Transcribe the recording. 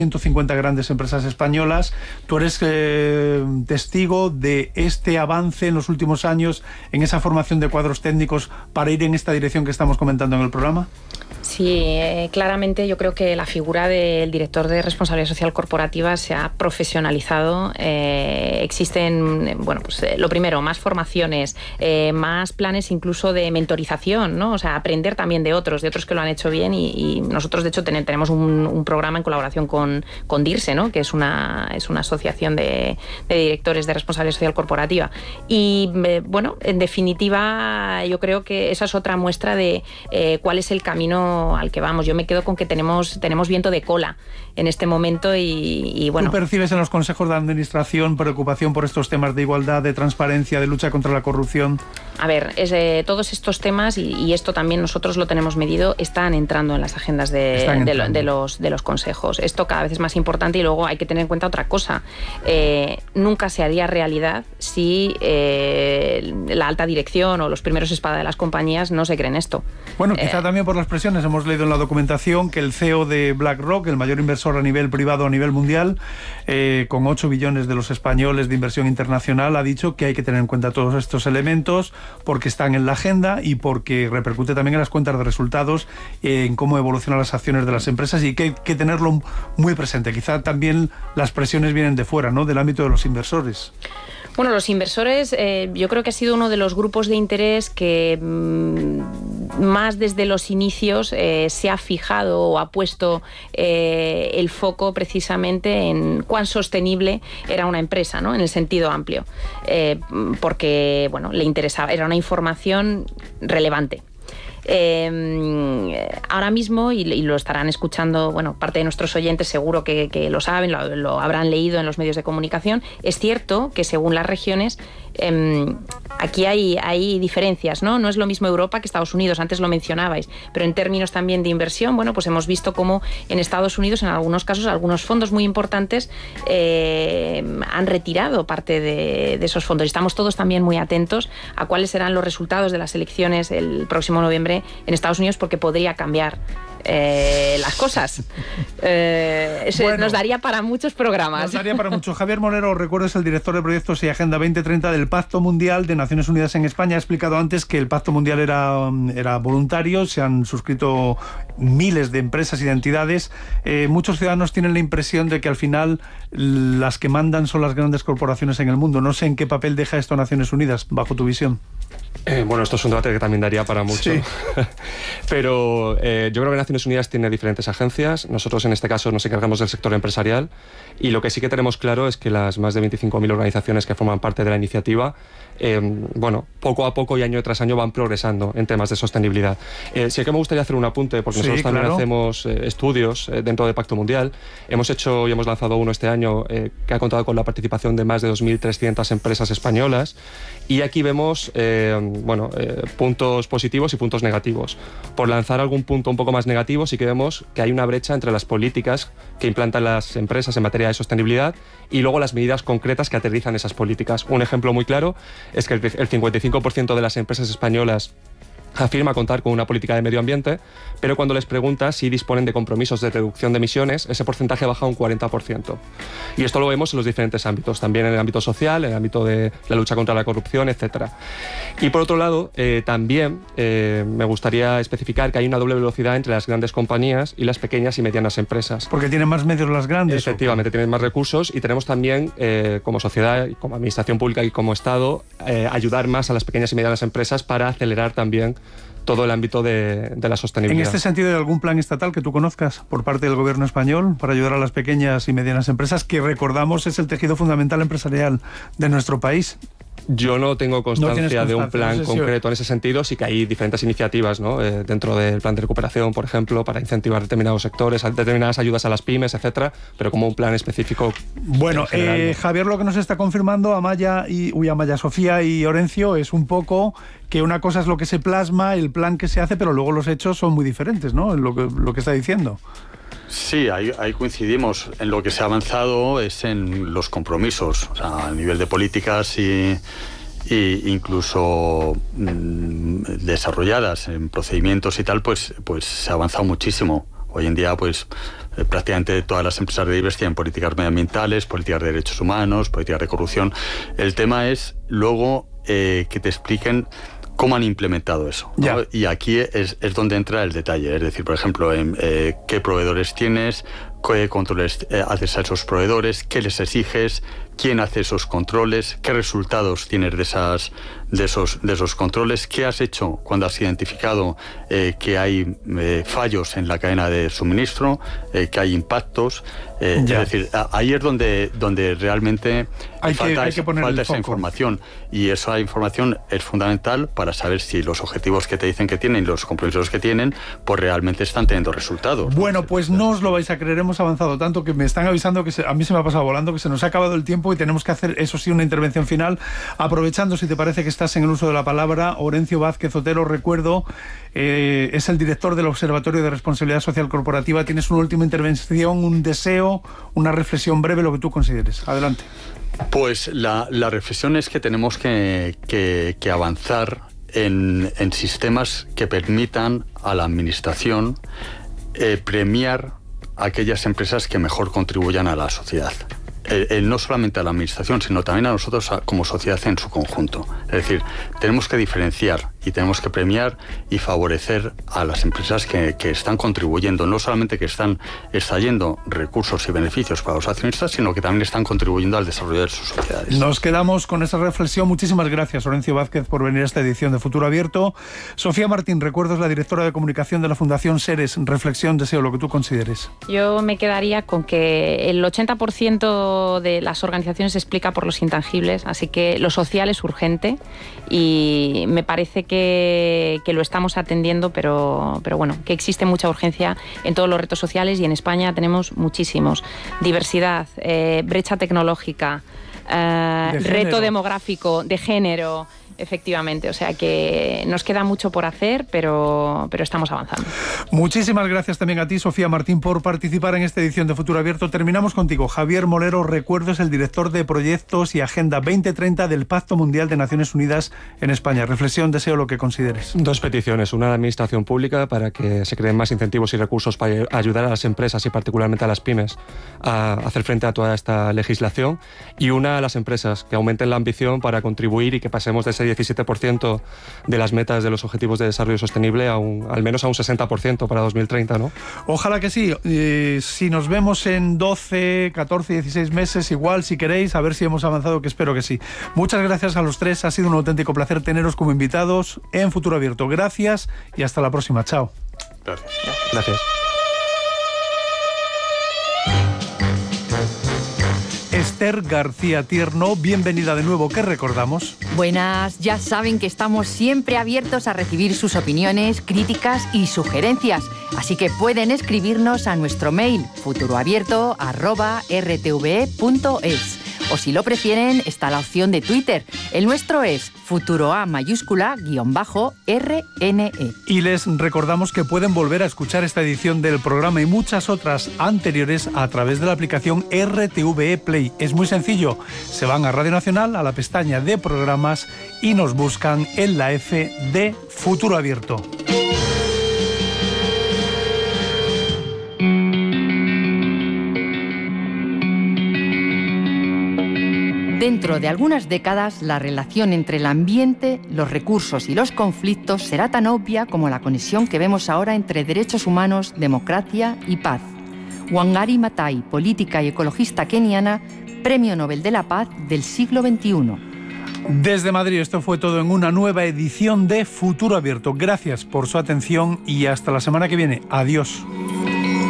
150 grandes empresas españolas. Tú eres testigo de este avance en los últimos años en esa formación de cuadros técnicos para ir en esta dirección que estamos comentando en el programa. Sí, claramente yo creo que la figura del director de responsabilidad social corporativa se ha profesionalizado. Existen, bueno, pues lo primero, más formaciones, más planes incluso de mentorización, ¿no? O sea, aprender también de otros que lo han hecho bien y nosotros de hecho tenemos un programa en colaboración con DIRSE, ¿no? Que es una asociación de directores de responsabilidad social corporativa. Y bueno, en definitiva yo creo que esa es otra muestra de cuál es el camino al que vamos. Yo me quedo con que tenemos viento de cola en este momento y bueno. ¿Tú percibes en los consejos de administración preocupación por estos temas de igualdad, de transparencia, de lucha contra la corrupción? A ver, todos estos temas, y esto también nosotros lo tenemos medido, están entrando en las agendas de los consejos. Esto cada vez es más importante y luego hay que tener en cuenta otra cosa. Nunca se haría realidad si la alta dirección o los primeros espada de las compañías no se creen esto. Bueno, quizá también por las presiones. Hemos leído en la documentación que el CEO de BlackRock, el mayor inversor a nivel privado a nivel mundial, con 8 billones de los españoles de inversión internacional, ha dicho que hay que tener en cuenta todos estos elementos porque están en la agenda y porque repercute también en las cuentas de resultados, en cómo evolucionan las acciones de las empresas, y que hay que tenerlo muy presente. Quizá también las presiones vienen de fuera, ¿no?, del ámbito de los inversores. Bueno, los inversores yo creo que ha sido uno de los grupos de interés que más desde los inicios se ha fijado o ha puesto el foco precisamente en cuán sostenible era una empresa, ¿no?, en el sentido amplio, porque bueno, le interesaba, era una información relevante. Ahora mismo, y lo estarán escuchando, bueno, parte de nuestros oyentes seguro que lo saben, lo habrán leído en los medios de comunicación. Es cierto que según las regiones aquí hay diferencias, ¿no? No es lo mismo Europa que Estados Unidos, antes lo mencionabais, pero en términos también de inversión, bueno, pues hemos visto cómo en Estados Unidos, en algunos casos, algunos fondos muy importantes han retirado parte de esos fondos. Estamos todos también muy atentos a cuáles serán los resultados de las elecciones el próximo noviembre en Estados Unidos, porque podría cambiar las cosas. Bueno, nos daría para muchos programas. Nos daría para mucho. Javier Molero, recuerdo, es el director de proyectos y Agenda 2030 del Pacto Mundial de Naciones Unidas en España. Ha explicado antes que el Pacto Mundial era voluntario, se han suscrito miles de empresas y de entidades. Muchos ciudadanos tienen la impresión de que al final las que mandan son las grandes corporaciones en el mundo. No sé en qué papel deja esto Naciones Unidas, bajo tu visión. Bueno, esto es un debate que también daría para mucho. Sí. Pero yo creo que Naciones Unidas tiene diferentes agencias. Nosotros en este caso nos encargamos del sector empresarial, y lo que sí que tenemos claro es que las más de 25.000 organizaciones que forman parte de la iniciativa, bueno, poco a poco y año tras año van progresando en temas de sostenibilidad. Sí que me gustaría hacer un apunte, porque nosotros también hacemos estudios dentro del Pacto Mundial. Hemos hecho y hemos lanzado uno este año que ha contado con la participación de más de 2.300 empresas españolas, y aquí vemos puntos positivos y puntos negativos. Por lanzar algún punto un poco más negativo, sí que vemos que hay una brecha entre las políticas que implantan las empresas en materia de sostenibilidad y luego las medidas concretas que aterrizan esas políticas. Un ejemplo muy claro es que el 55% de las empresas españolas afirma contar con una política de medio ambiente, pero cuando les pregunta si disponen de compromisos de reducción de emisiones, ese porcentaje baja a un 40%. Y esto lo vemos en los diferentes ámbitos, también en el ámbito social, en el ámbito de la lucha contra la corrupción, etc. Y por otro lado, también me gustaría especificar que hay una doble velocidad entre las grandes compañías y las pequeñas y medianas empresas. Porque tienen más medios las grandes. Efectivamente, tienen más recursos, y tenemos también, como sociedad, como administración pública y como Estado, ayudar más a las pequeñas y medianas empresas para acelerar también todo el ámbito de la sostenibilidad. En este sentido, ¿hay algún plan estatal que tú conozcas por parte del gobierno español para ayudar a las pequeñas y medianas empresas, que recordamos es el tejido fundamental empresarial de nuestro país? Yo no tengo constancia de un plan concreto en ese sentido. Sí que hay diferentes iniciativas, ¿no? Dentro del plan de recuperación, por ejemplo, para incentivar determinados sectores, determinadas ayudas a las pymes, etcétera, pero como un plan específico. Bueno, Javier, lo que nos está confirmando Amaya Sofía y Orencio es un poco que una cosa es lo que se plasma, el plan que se hace, pero luego los hechos son muy diferentes, ¿no? Lo que está diciendo. Sí, ahí coincidimos. En lo que se ha avanzado es en los compromisos, o sea, a nivel de políticas y incluso desarrolladas en procedimientos y tal, pues se ha avanzado muchísimo. Hoy en día, pues prácticamente todas las empresas de IBEX tienen políticas medioambientales, políticas de derechos humanos, políticas de corrupción. El tema es luego que te expliquen cómo han implementado eso, ¿no? Y aquí es donde entra el detalle. Es decir, por ejemplo, qué proveedores tienes, qué controles haces a esos proveedores, qué les exiges, quién hace esos controles, qué resultados tienes de esos controles, qué has hecho cuando has identificado que hay fallos en la cadena de suministro, que hay impactos. Es decir, ahí es donde realmente falta esa información, y esa información es fundamental para saber si los objetivos que te dicen que tienen, los compromisos que tienen, pues realmente están teniendo resultados. Bueno, pues no os lo vais a creer, hemos avanzado tanto que me están avisando que a mí se me ha pasado volando, que se nos ha acabado el tiempo y tenemos que hacer, eso sí, una intervención final. Aprovechando, si te parece que estás en el uso de la palabra, Orencio Vázquez Otero, recuerdo, es el director del Observatorio de Responsabilidad Social Corporativa. Tienes una última intervención, un deseo, una reflexión breve, lo que tú consideres. Adelante. Pues la reflexión es que tenemos que avanzar en sistemas que permitan a la administración premiar a aquellas empresas que mejor contribuyan a la sociedad. No solamente a la administración, sino también a nosotros como sociedad en su conjunto. Es decir, tenemos que diferenciar y tenemos que premiar y favorecer a las empresas que están contribuyendo, no solamente que están extrayendo recursos y beneficios para los accionistas, sino que también están contribuyendo al desarrollo de sus sociedades. Nos quedamos con esa reflexión. Muchísimas gracias, Orencio Vázquez, por venir a esta edición de Futuro Abierto. Sofía Martín, recuerdo, es la directora de comunicación de la Fundación Seres. Reflexión, deseo, lo que tú consideres. Yo me quedaría con que el 80% de las organizaciones se explica por los intangibles, así que lo social es urgente y me parece que lo estamos atendiendo, pero bueno, que existe mucha urgencia en todos los retos sociales, y en España tenemos muchísimos. Diversidad, brecha tecnológica, reto demográfico, de género. Efectivamente, o sea que nos queda mucho por hacer, pero estamos avanzando. Muchísimas gracias también a ti, Sofía Martín, por participar en esta edición de Futuro Abierto. Terminamos contigo. Javier Molero, recuerdo, es el director de Proyectos y Agenda 2030 del Pacto Mundial de Naciones Unidas en España. Reflexión, deseo, lo que consideres. Dos peticiones. Una a la administración pública para que se creen más incentivos y recursos para ayudar a las empresas y particularmente a las pymes a hacer frente a toda esta legislación. Y una a las empresas, que aumenten la ambición para contribuir y que pasemos de ese 17% de las metas de los Objetivos de Desarrollo Sostenible al menos a un 60% para 2030, ¿no? Ojalá que sí. Si nos vemos en 12, 14, 16 meses, igual, si queréis, a ver si hemos avanzado, que espero que sí. Muchas gracias a los tres. Ha sido un auténtico placer teneros como invitados en Futuro Abierto. Gracias y hasta la próxima. Chao. Gracias. Gracias. Esther García Tierno, bienvenida de nuevo. ¿Qué recordamos? Buenas, ya saben que estamos siempre abiertos a recibir sus opiniones, críticas y sugerencias. Así que pueden escribirnos a nuestro mail futuroabierto@rtve.es. O si lo prefieren, está la opción de Twitter. El nuestro es futuroa _RNE. Y les recordamos que pueden volver a escuchar esta edición del programa y muchas otras anteriores a través de la aplicación RTVE Play. Es muy sencillo. Se van a Radio Nacional, a la pestaña de programas, y nos buscan en la F de Futuro Abierto. Dentro de algunas décadas, la relación entre el ambiente, los recursos y los conflictos será tan obvia como la conexión que vemos ahora entre derechos humanos, democracia y paz. Wangari Maathai, política y ecologista keniana, Premio Nobel de la Paz del siglo XXI. Desde Madrid, esto fue todo en una nueva edición de Futuro Abierto. Gracias por su atención y hasta la semana que viene. Adiós.